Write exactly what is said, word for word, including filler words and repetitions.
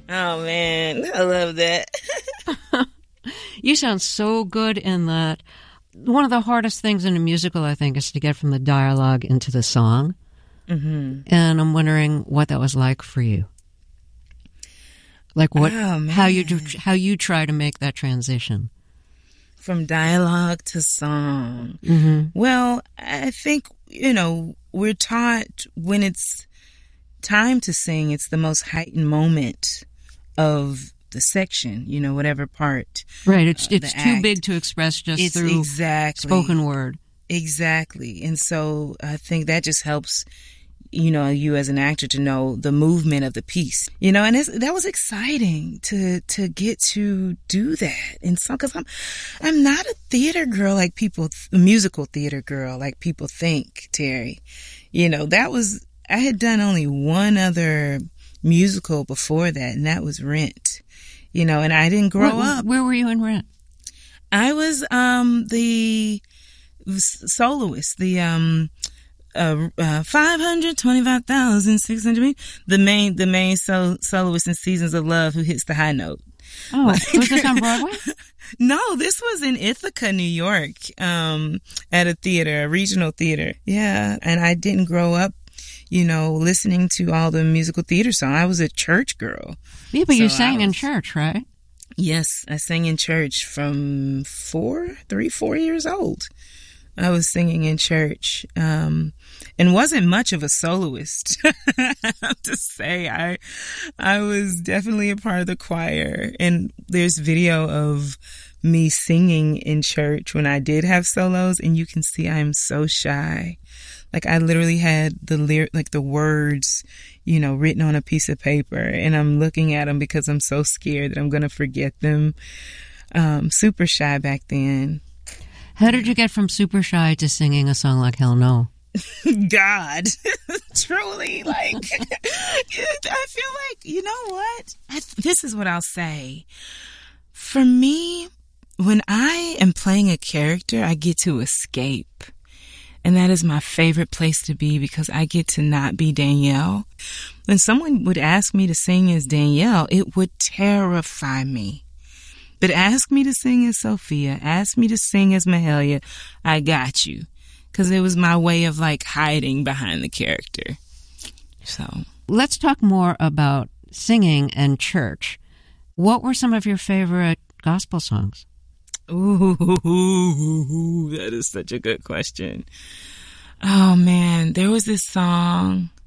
Oh, man. I love that. You sound so good in that. One of the hardest things in a musical, I think, is to get from the dialogue into the song. Mm-hmm. And I'm wondering what that was like for you. Like what, oh, how you do, how you try to make that transition from dialogue to song. Mm-hmm. Well, I think, you know, we're taught when it's time to sing, it's the most heightened moment of the section, you know, whatever part. Right. It's uh, it's too act. big to express just it's through exactly, spoken word. Exactly. And so I think that just helps, you know, you as an actor to know the movement of the piece, you know, and it's, that was exciting to, to get to do that. And so, cause I'm, I'm not a theater girl like people, a musical theater girl like people think, Terry. You know, that was, I had done only one other musical before that, and that was Rent, you know, and I didn't grow where, up. Where were you in Rent? I was, um, the soloist, the, um, Uh, uh, five hundred twenty-five thousand six hundred, the main, the main sol- soloist in Seasons of Love who hits the high note. Oh, like, was this on Broadway? No, this was in Ithaca, New York, um, at a theater, a regional theater. Yeah. And I didn't grow up, you know, listening to all the musical theater songs. I was a church girl. Yeah, but so you sang was, in church, right? Yes. I sang in church from four, three, four years old. I was singing in church, um, and wasn't much of a soloist. I have to say, I, I was definitely a part of the choir, and there's video of me singing in church when I did have solos, and you can see I'm so shy. Like I literally had the lyric, like the words, you know, written on a piece of paper, and I'm looking at them because I'm so scared that I'm going to forget them. Um, super shy back then. How did you get from super shy to singing a song like Hell No? God, truly, like, I feel like, you know what? I, this is what I'll say. For me, when I am playing a character, I get to escape. And that is my favorite place to be because I get to not be Danielle. When someone would ask me to sing as Danielle, it would terrify me. But ask me to sing as Sophia, ask me to sing as Mahalia, I got you. Because it was my way of like hiding behind the character. So let's talk more about singing and church. What were some of your favorite gospel songs? Ooh, that is such a good question. Oh man, there was this song